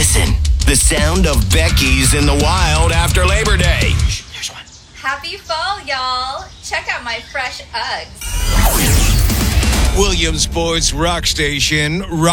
Listen, the sound of Becky's in the wild after Labor Day. Here's one. Happy fall, y'all. Check out my fresh Uggs. Williamsport's Rock Station.